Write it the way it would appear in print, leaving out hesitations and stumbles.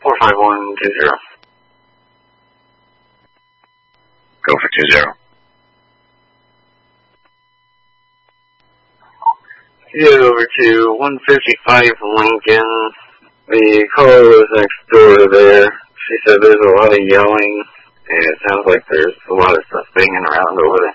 45120. Go for 20. Yeah, over to 155 Lincoln. The caller was next door there. She said there's a lot of yelling, and it sounds like there's a lot of stuff banging around over there.